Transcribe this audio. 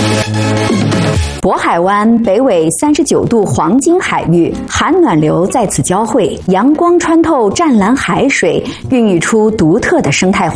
渤海湾北纬39度黄金海域，寒暖流在此交汇，阳光穿透湛蓝海水，孕育出独特的生态